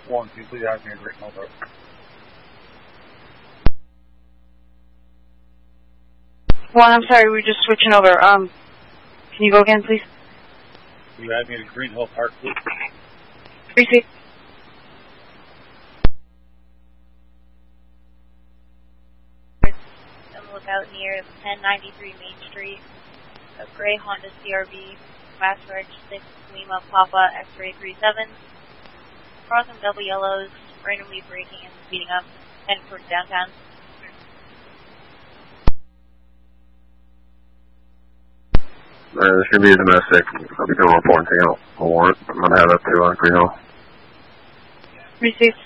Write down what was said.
1, can you please ask me a Green Hill Road? One, I'm sorry, we're just switching over. Can you go again, please? Can you add me to Green Hill Park, please? Receive. Lookout near 1093 Main Street, a gray Honda CRV, Mass Reg 6 Lima Papa X-Ray 37, crossing double yellows, randomly braking and speeding up, heading towards downtown. This should be a domestic. I'll be doing a report and taking a warrant. I'm going to have that to Green Hill. Receive.